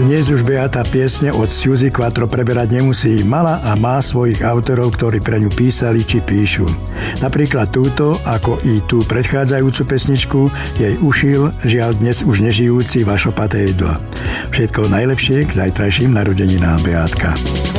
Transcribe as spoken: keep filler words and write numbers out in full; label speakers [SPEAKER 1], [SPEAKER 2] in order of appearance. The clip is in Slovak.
[SPEAKER 1] Dnes už Beata piesne od Suzy Quattro preberať nemusí. Mala a má svojich autorov, ktorí pre ňu písali či píšu. Napríklad túto, ako i tú predchádzajúcu pesničku, jej ušil, žiaľ dnes už nežijúci Vašo Patejdl. Všetko najlepšie k zajtrajším narodeninám, Beátka.